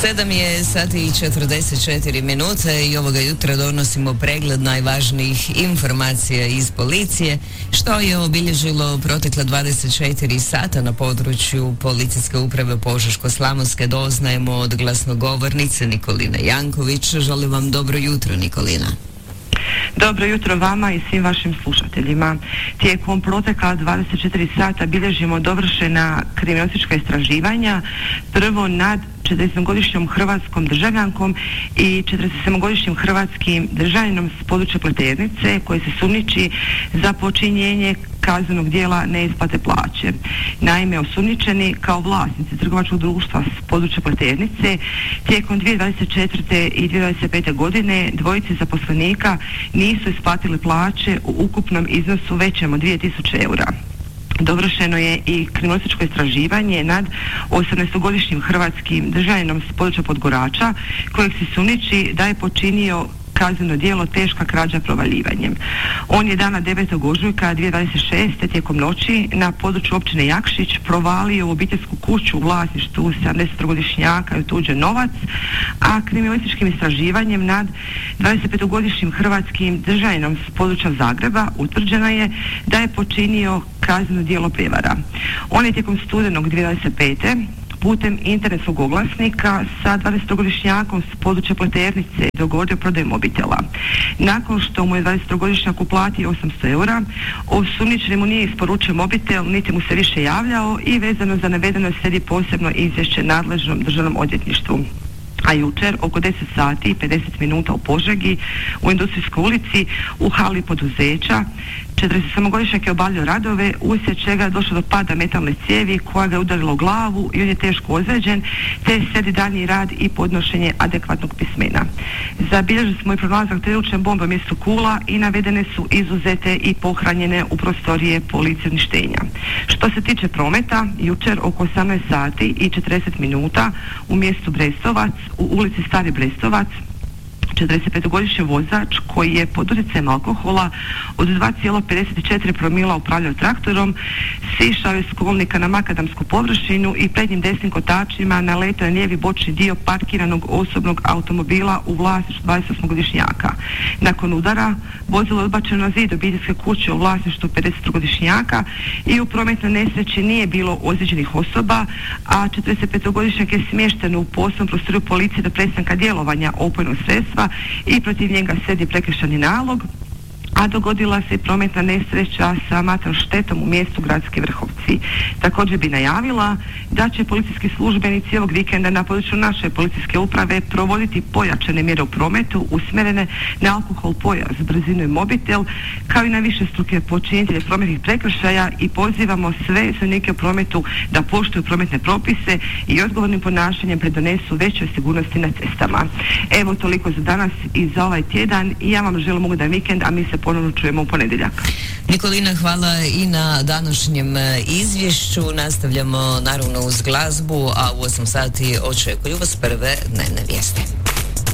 7:44 i ovoga jutra donosimo pregled najvažnijih informacija iz policije, što je obilježilo protekla 24 sata na području Policijske uprave Požeško-slavonske. Doznajemo od glasnogovornice Nikoline Janković. Želim vam dobro jutro, Nikolina. Dobro jutro vama i svim vašim slušateljima. Tijekom protekla 24 sata bilježimo dovršena kriminalistička istraživanja, prvo nad 40-godišnjom hrvatskom državljankom i 47-godišnjim hrvatskim državljaninom s područja Pleternice koji se sumnjiči za počinjenje kaznenog djela neisplate plaće. Naime, osumnjičeni kao vlasnici trgovačkog društva s područja Pleternice tijekom 2024. i 2025. godine dvojici zaposlenika nisu isplatili plaće u ukupnom iznosu većem od 2000 eura. Dovršeno je i kriminalističko istraživanje nad 18-godišnjim hrvatskim državljaninom s područja Podgorača kojeg se sumnjiči da je počinio kazneno djelo teška krađa provaljivanjem. On je dana 9. ožujka 2026. tijekom noći na području općine Jakšić provalio u obiteljsku kuću u vlasništvu 70-godišnjaka i otuđen novac, a kriminalističkim istraživanjem nad 25-godišnjim hrvatskim državljaninom s područja Zagreba utvrđeno je da je počinio kazneno djelo prijevara. On je tijekom studenog 2025. putem internetskog oglasnika sa 20-godišnjakom s područja Pleternice dogodio prodaju mobitela. Nakon što mu je 20-godišnjak uplatio 800 eura, osumnjičeni mu nije isporučio mobitel, niti mu se više javljao i vezano za navedeno slijedi posebno izvješće nadležnom državnom odvjetništvu. A jučer oko 10 sati i 50 minuta u Požegi u Industrijskoj ulici u hali poduzeća 47-godišnjak je obavljao radove uslijed čega je došlo do pada metalne cijevi koja ga je udarila u glavu i on je teško ozlijeđen, te slijedi daljnji rad i podnošenje adekvatnog pismena. Zabilježili smo i pronalazak triljučne bombe u mjestu Kula i navedene su izuzete i pohranjene u prostorije policije uništenja. Što se tiče prometa, jučer oko 18 sati i 40 minuta u mjestu Brestovac u ulici Stari Brestovac 45-godišnji vozač koji je pod utjecajem alkohola od 2,54 promila upravljao traktorom, sišao je s kolnika na makadamsku površinu i prednjim desnim kotačima naletao na lijevi bočni dio parkiranog osobnog automobila u vlasništvu 28-godišnjaka. Nakon udara vozilo je odbačeno na zid obiteljske kuće u vlasništvu 50-godišnjaka i u prometnoj nesreći nije bilo ozlijeđenih osoba, a 45-godišnjak je smješten u posebnom prostoriju policije do prestanka djelovanja opojnog sredstva i protiv njega slijedi prekršajni nalog, a dogodila se i prometna nesreća sa materijalnom štetom u mjestu Gradski Vrhovci. Također bi najavila da će policijski službenici ovog vikenda na području naše policijske uprave provoditi pojačane mjere u prometu usmjerene na alkohol, pojas, brzinu i mobitel, kao i na višestruke počinitelje prometnih prekršaja i pozivamo sve sudionike u prometu da poštuju prometne propise i odgovornim ponašanjem pridonesu većoj sigurnosti na cestama. Evo toliko za danas i za ovaj tjedan i ja vam želim ugodan vikend, a mi se ponovno čujemo u ponedjeljak. Nikolina, hvala i na današnjem izvješću. Nastavljamo naravno uz glazbu, a u 8 sati očekuju vas prve dnevne vijesti.